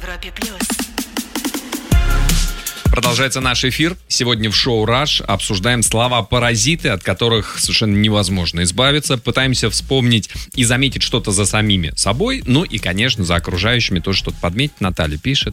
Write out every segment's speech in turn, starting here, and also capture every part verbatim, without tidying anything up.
Европе плюс. Продолжается наш эфир. Сегодня в шоу «Раш» обсуждаем слова-паразиты, от которых совершенно невозможно избавиться. Пытаемся вспомнить и заметить что-то за самими собой. Ну и, конечно, за окружающими тоже что-то подметить. Наталья пишет.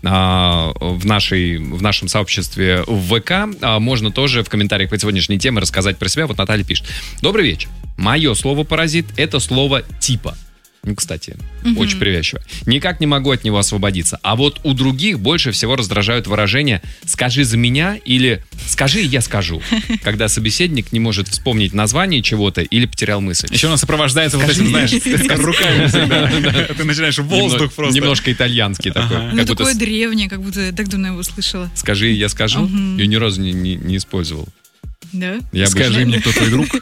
А, в, нашей, в нашем сообществе в ВК а, можно тоже в комментариях по сегодняшней теме рассказать про себя. Вот Наталья пишет. Добрый вечер. Мое слово «паразит» — это слово «типа». Ну, кстати, угу. Очень привязчиво. Никак не могу от него освободиться. А вот у других больше всего раздражают выражения «скажи за меня» или «скажи, и я скажу», когда собеседник не может вспомнить название чего-то или потерял мысль. Еще она сопровождается вот этим, знаешь, руками всегда. Ты начинаешь воздух просто. Немножко итальянский такой. Ну, такое древнее, как будто я так давно его слышала. «Скажи, и я скажу». Я ни разу не использовал. Да? Скажи мне, кто твой друг,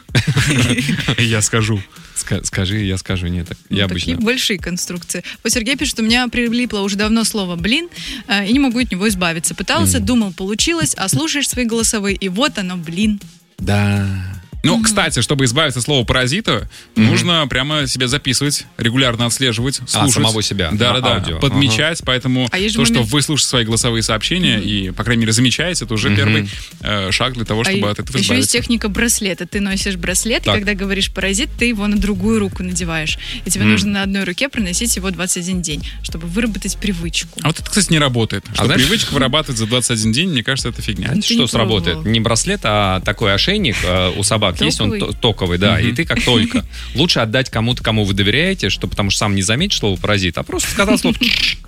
и я скажу. Скажи, я скажу. Нет, так, ну, я такие обычно... большие конструкции. Вот Сергей пишет, что у меня прилипло уже давно слово «блин», э, и не могу от него избавиться. Пытался, mm. думал, получилось, а слушаешь свои голосовые, и вот оно, блин. Да... Ну, mm-hmm. кстати, чтобы избавиться от слова «паразита», mm-hmm. нужно прямо себе записывать, регулярно отслеживать, слушать. А, самого себя. Да-да-да, подмечать. Ага. Поэтому а то, момент... что вы слушаете свои голосовые сообщения mm-hmm. и, по крайней мере, замечаете, это уже mm-hmm. первый э, шаг для того, чтобы а от этого еще избавиться. Еще есть техника браслета. Ты носишь браслет, так. и когда говоришь «паразит», ты его на другую руку надеваешь. И тебе mm-hmm. нужно на одной руке проносить его двадцать один день, чтобы выработать привычку. А вот это, кстати, не работает. Что а привычка вырабатывать за двадцать один день, мне кажется, это фигня. Ну, что сработает? Не браслет, а такой ошейник у собак есть, он токовый, да, mm-hmm. и ты как только. Лучше отдать кому-то, кому вы доверяете, что потому что сам не заметишь слово «паразит», а просто сказал слово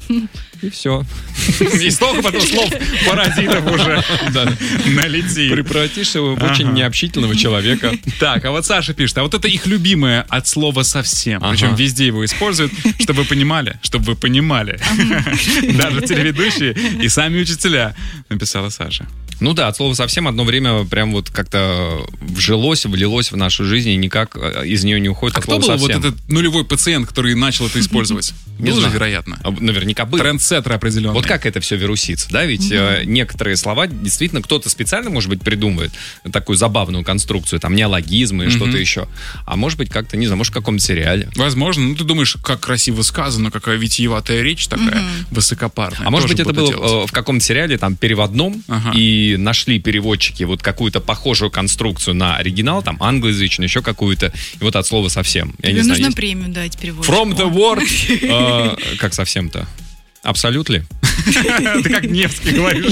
и все. И столько потом слов паразитов уже налетит. Превратишься в очень необщительного человека. Так, а вот Саша пишет, а вот это их любимое от слова «совсем». Причем везде его используют, чтобы вы понимали, чтобы вы понимали. Даже телеведущие и сами учителя, написала Саша. Ну да, от слова «совсем» одно время прям вот как-то вжилось, влилось в нашу жизнь, и никак из нее не уходит. А кто был совсем. вот этот нулевой пациент, который начал это использовать? Не был знаю. же, вероятно. Наверняка был. Трендсеттеры определенные. Вот как это все вирусится, да? Ведь mm-hmm. э, некоторые слова действительно кто-то специально, может быть, придумывает такую забавную конструкцию, там неологизмы и mm-hmm. что-то еще. А может быть, как-то, не знаю, может, в каком-то сериале. Возможно. Ну, ты думаешь, как красиво сказано, какая витиеватая речь такая, mm-hmm. высокопарная. А может Тоже быть, это было делать. в каком-то сериале, там, переводном, ага. и нашли переводчики вот какую-то похожую конструкцию на оригинал, там, англоязычную, еще какую-то, и вот от слова «совсем». Я Тебе не нужно знаю, есть... премию дать переводчику. From the word... э, как совсем-то? Абсолютно. Ты как Невский говоришь.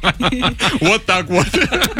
Вот так вот.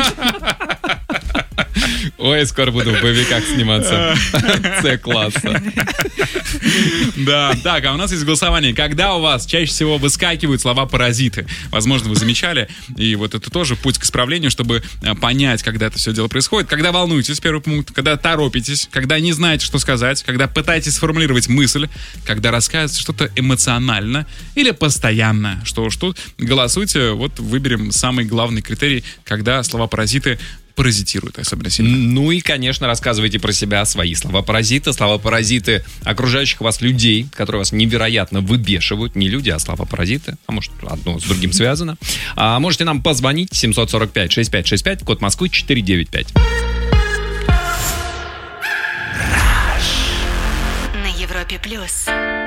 Ой, скоро буду в боевиках сниматься. С-класса. Да, так, а у нас есть голосование. Когда у вас чаще всего выскакивают слова «паразиты»? Возможно, вы замечали. И вот это тоже путь к исправлению, чтобы понять, когда это все дело происходит. Когда волнуетесь, первый пункт. Когда торопитесь. Когда не знаете, что сказать. Когда пытаетесь сформулировать мысль. Когда рассказываете что-то эмоционально. Или постоянно. Что уж тут. Голосуйте. Вот выберем самый главный критерий, когда слова «паразиты» паразитируют особенно сильно. Ну и, конечно, рассказывайте про себя свои слова-паразиты, слова-паразиты окружающих вас людей, которые вас невероятно выбешивают. Не люди, а слова-паразиты. А может, одно с другим связано. А можете нам позвонить семь сорок пять шестьдесят пять шестьдесят пять, код Москвы четыре девять пять. На Европе плюс.